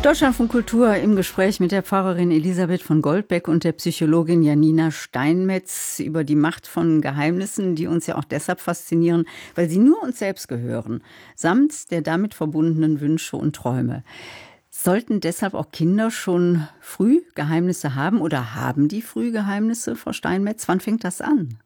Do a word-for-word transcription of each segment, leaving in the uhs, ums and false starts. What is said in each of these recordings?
Deutschlandfunk Kultur im Gespräch mit der Pfarrerin Elisabeth von Goldbeck und der Psychologin Janina Steinmetz über die Macht von Geheimnissen, die uns ja auch deshalb faszinieren, weil sie nur uns selbst gehören, samt der damit verbundenen Wünsche und Träume. Sollten deshalb auch Kinder schon früh Geheimnisse haben oder haben die früh Geheimnisse, Frau Steinmetz? Wann fängt das an?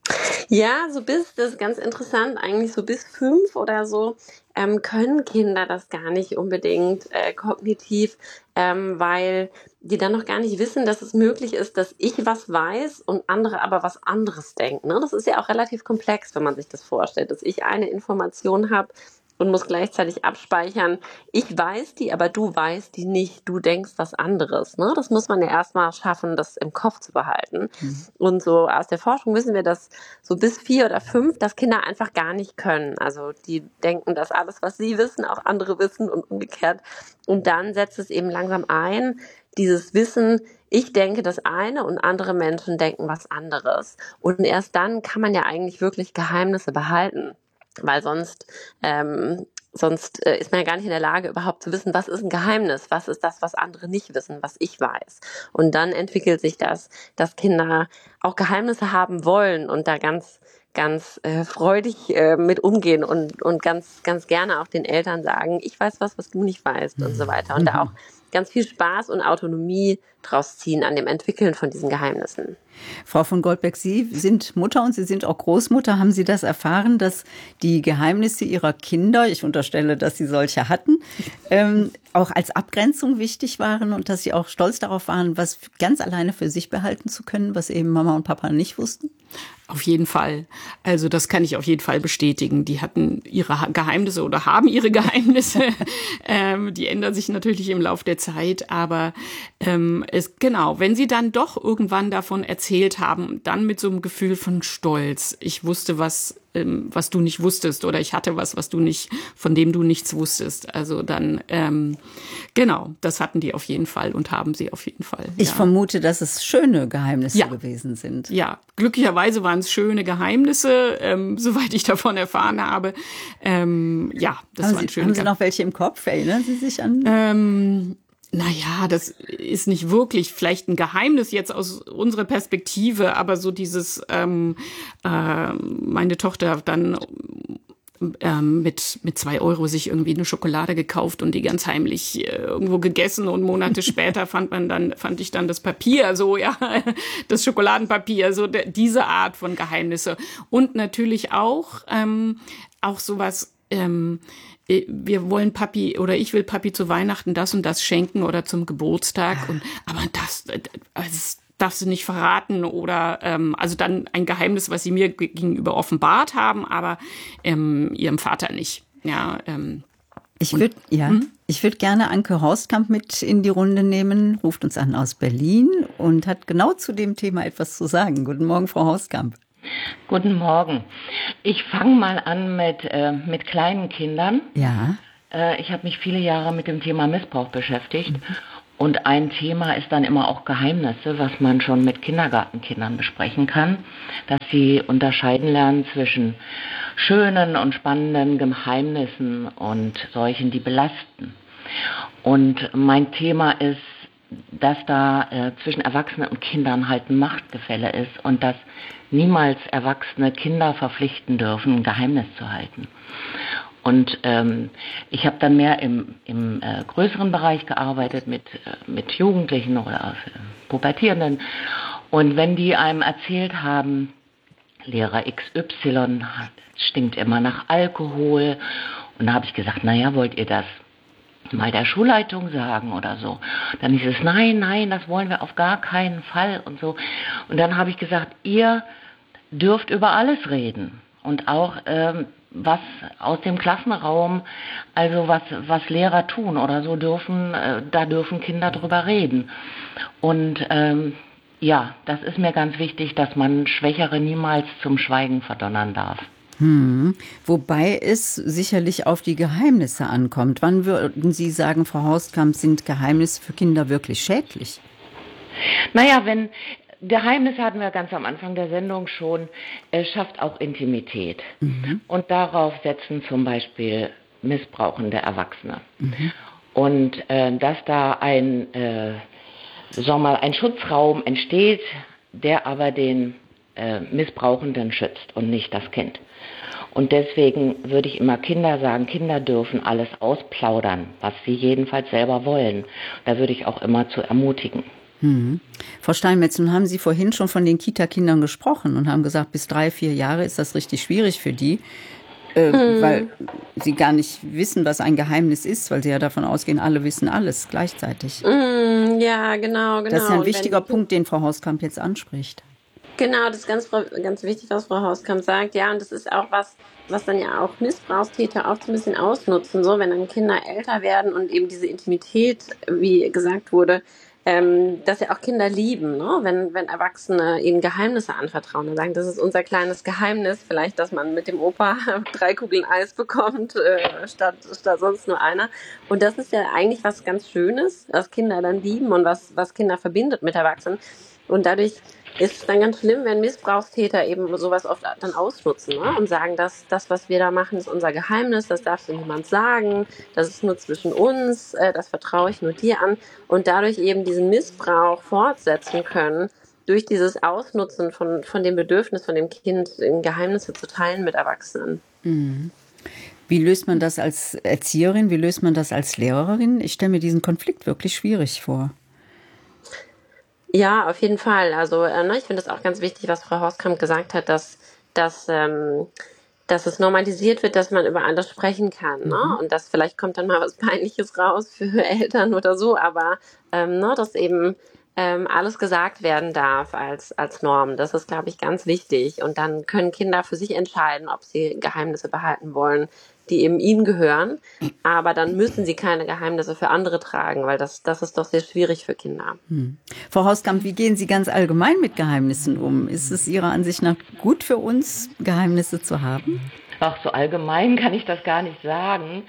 Ja, so bis, das ist ganz interessant, eigentlich so bis fünf oder so ähm, können Kinder das gar nicht unbedingt äh, kognitiv, ähm, weil die dann noch gar nicht wissen, dass es möglich ist, dass ich was weiß und andere aber was anderes denken. Ne? Das ist ja auch relativ komplex, wenn man sich das vorstellt, dass ich eine Information habe und muss gleichzeitig abspeichern, ich weiß die, aber du weißt die nicht, du denkst was anderes. Ne? Das muss man ja erstmal schaffen, das im Kopf zu behalten. Mhm. Und so aus der Forschung wissen wir, dass so bis vier oder fünf das Kinder einfach gar nicht können. Also die denken, dass alles, was sie wissen, auch andere wissen und umgekehrt. Und dann setzt es eben langsam ein, dieses Wissen, ich denke das eine und andere Menschen denken was anderes. Und erst dann kann man ja eigentlich wirklich Geheimnisse behalten. Weil sonst, ähm, sonst äh, ist man ja gar nicht in der Lage, überhaupt zu wissen, was ist ein Geheimnis, was ist das, was andere nicht wissen, was ich weiß. Und dann entwickelt sich das, dass Kinder auch Geheimnisse haben wollen und da ganz, ganz äh, freudig äh, mit umgehen und, und ganz, ganz gerne auch den Eltern sagen, ich weiß was, was du nicht weißt und so weiter. Und da auch ganz viel Spaß und Autonomie draus ziehen an dem Entwickeln von diesen Geheimnissen. Frau von Goldbeck, Sie sind Mutter und Sie sind auch Großmutter. Haben Sie das erfahren, dass die Geheimnisse Ihrer Kinder, ich unterstelle, dass Sie solche hatten, ähm, auch als Abgrenzung wichtig waren und dass Sie auch stolz darauf waren, was ganz alleine für sich behalten zu können, was eben Mama und Papa nicht wussten? Auf jeden Fall. Also das kann ich auf jeden Fall bestätigen. Die hatten ihre Geheimnisse oder haben ihre Geheimnisse. ähm, die ändern sich natürlich im Laufe der Zeit. Aber ähm, es, genau, wenn sie dann doch irgendwann davon erzählt haben, dann mit so einem Gefühl von Stolz. Ich wusste was, ähm, was du nicht wusstest, oder ich hatte was, was du nicht, von dem du nichts wusstest. Also dann, ähm, genau, das hatten die auf jeden Fall und haben sie auf jeden Fall. Ich ja. vermute, dass es schöne Geheimnisse ja. gewesen sind. Ja, glücklicherweise waren es schöne Geheimnisse, ähm, soweit ich davon erfahren habe. Ähm, ja, das haben waren Sie, schöne Haben Sie noch welche im Kopf? Erinnern Sie sich an? Ähm, Naja, das ist nicht wirklich vielleicht ein Geheimnis jetzt aus unserer Perspektive, aber so dieses, ähm, äh, meine Tochter hat dann ähm, mit mit zwei Euro sich irgendwie eine Schokolade gekauft und die ganz heimlich äh, irgendwo gegessen und Monate später fand man dann fand ich dann das Papier, so ja, das Schokoladenpapier, so de, diese Art von Geheimnisse und natürlich auch ähm, auch sowas. Ähm, wir wollen Papi oder ich will Papi zu Weihnachten das und das schenken oder zum Geburtstag und aber das, das darfst du nicht verraten oder ähm, also dann ein Geheimnis, was sie mir gegenüber offenbart haben, aber ähm, ihrem Vater nicht. Ja. Ähm, ich würde ja, hm? ich würde gerne Anke Horstkamp mit in die Runde nehmen. Ruft uns an aus Berlin und hat genau zu dem Thema etwas zu sagen. Guten Morgen, Frau Horstkamp. Guten Morgen. Ich fange mal an mit, äh, mit kleinen Kindern. Ja. Äh, ich habe mich viele Jahre mit dem Thema Missbrauch beschäftigt. Mhm. Und ein Thema ist dann immer auch Geheimnisse, was man schon mit Kindergartenkindern besprechen kann, dass sie unterscheiden lernen zwischen schönen und spannenden Geheimnissen und solchen, die belasten. Und mein Thema ist, dass da äh, zwischen Erwachsenen und Kindern halt ein Machtgefälle ist und dass niemals erwachsene Kinder verpflichten dürfen, ein Geheimnis zu halten. Und ähm, ich habe dann mehr im, im äh, größeren Bereich gearbeitet mit, äh, mit Jugendlichen oder äh, Pubertierenden. Und wenn die einem erzählt haben, Lehrer X Y stinkt immer nach Alkohol, und da habe ich gesagt, naja, wollt ihr das mal der Schulleitung sagen oder so. Dann hieß es, nein, nein, das wollen wir auf gar keinen Fall und so. Und dann habe ich gesagt, ihr dürft über alles reden und auch ähm, was aus dem Klassenraum, also was was Lehrer tun oder so dürfen, äh, da dürfen Kinder drüber reden. Und ähm, ja, das ist mir ganz wichtig, dass man Schwächere niemals zum Schweigen verdonnern darf. Hm. Wobei es sicherlich auf die Geheimnisse ankommt. Wann würden Sie sagen, Frau Horstkamp, sind Geheimnisse für Kinder wirklich schädlich? Naja, wenn Geheimnisse hatten wir ganz am Anfang der Sendung schon, es schafft auch Intimität. Mhm. Und darauf setzen zum Beispiel missbrauchende Erwachsene. Mhm. Und äh, dass da ein, äh, sagen wir mal, ein Schutzraum entsteht, der aber den äh, Missbrauchenden schützt und nicht das Kind. Und deswegen würde ich immer Kinder sagen, Kinder dürfen alles ausplaudern, was sie jedenfalls selber wollen. Da würde ich auch immer zu ermutigen. Hm. Frau Steinmetz, nun haben Sie vorhin schon von den Kita-Kindern gesprochen und haben gesagt, bis drei, vier Jahre ist das richtig schwierig für die, äh, hm. weil sie gar nicht wissen, was ein Geheimnis ist, weil sie ja davon ausgehen, alle wissen alles gleichzeitig. Hm, ja, genau, genau. Das ist ja ein wichtiger Punkt, den Frau Hauskamp jetzt anspricht. Genau, das ist ganz, ganz wichtig, was Frau Hauskamp sagt. Ja, und das ist auch was, was dann ja auch Missbrauchstäter oft so ein bisschen ausnutzen, so wenn dann Kinder älter werden und eben diese Intimität, wie gesagt wurde, ähm, dass ja auch Kinder lieben, ne? wenn, wenn Erwachsene ihnen Geheimnisse anvertrauen und sagen, das ist unser kleines Geheimnis, vielleicht, dass man mit dem Opa drei Kugeln Eis bekommt, äh, statt, statt sonst nur einer. Und das ist ja eigentlich was ganz Schönes, was Kinder dann lieben und was, was Kinder verbindet mit Erwachsenen. Und dadurch ist es dann ganz schlimm, wenn Missbrauchstäter eben sowas oft dann ausnutzen, ne? Und sagen, dass das, was wir da machen, ist unser Geheimnis, das darf dir niemand sagen, das ist nur zwischen uns, äh, das vertraue ich nur dir an und dadurch eben diesen Missbrauch fortsetzen können, durch dieses Ausnutzen von, von dem Bedürfnis von dem Kind, Geheimnisse zu teilen mit Erwachsenen. Mhm. Wie löst man das als Erzieherin, wie löst man das als Lehrerin? Ich stelle mir diesen Konflikt wirklich schwierig vor. Ja, auf jeden Fall. Also äh, ne, ich finde es auch ganz wichtig, was Frau Hauskamp gesagt hat, dass, dass, ähm, dass es normalisiert wird, dass man über alles sprechen kann. Ne? Mhm. Und dass vielleicht kommt dann mal was Peinliches raus für Eltern oder so, aber ähm, ne, dass eben ähm, alles gesagt werden darf als, als Norm. Das ist, glaube ich, ganz wichtig. Und dann können Kinder für sich entscheiden, ob sie Geheimnisse behalten wollen, die eben ihnen gehören. Aber dann müssen sie keine Geheimnisse für andere tragen, weil das, das ist doch sehr schwierig für Kinder. Hm. Frau Hauskamp, wie gehen Sie ganz allgemein mit Geheimnissen um? Ist es Ihrer Ansicht nach gut für uns, Geheimnisse zu haben? Ach, so allgemein kann ich das gar nicht sagen.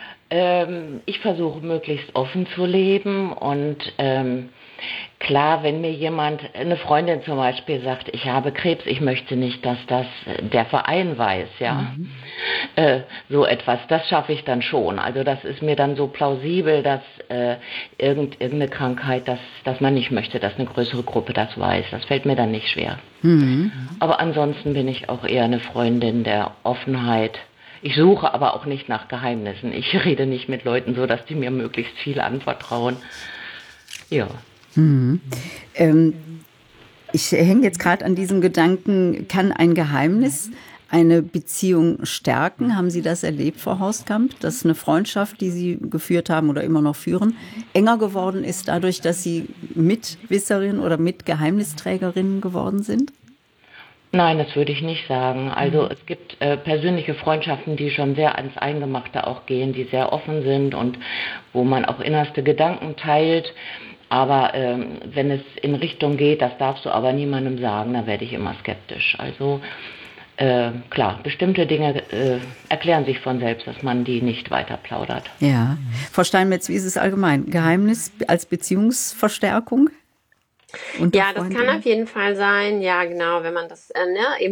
Ähm, ich versuche möglichst offen zu leben und ähm, klar, wenn mir jemand, eine Freundin zum Beispiel sagt, ich habe Krebs, ich möchte nicht, dass das der Verein weiß, ja, mhm. äh, so etwas, das schaffe ich dann schon. Also das ist mir dann so plausibel, dass äh, irgend, irgendeine Krankheit, dass, dass man nicht möchte, dass eine größere Gruppe das weiß. Das fällt mir dann nicht schwer. Mhm. Aber ansonsten bin ich auch eher eine Freundin der Offenheit. Ich suche aber auch nicht nach Geheimnissen. Ich rede nicht mit Leuten so, dass die mir möglichst viel anvertrauen. Ja. Mhm. Ähm, ich hänge jetzt gerade an diesem Gedanken, kann ein Geheimnis eine Beziehung stärken? Haben Sie das erlebt, Frau Hauskamp, dass eine Freundschaft, die Sie geführt haben oder immer noch führen, enger geworden ist dadurch, dass Sie Mitwisserin oder Mitgeheimnisträgerin geworden sind? Nein, das würde ich nicht sagen. Also mhm. es gibt äh, persönliche Freundschaften, die schon sehr ans Eingemachte auch gehen, die sehr offen sind und wo man auch innerste Gedanken teilt. Aber ähm, wenn es in Richtung geht, das darfst du aber niemandem sagen, dann werde ich immer skeptisch. Also äh, klar, bestimmte Dinge äh, erklären sich von selbst, dass man die nicht weiter plaudert. Ja. Frau Steinmetz, wie ist es allgemein? Geheimnis als Beziehungsverstärkung? Ja, das kann auf jeden Fall sein. Ja, genau, wenn man das äh, ne, eben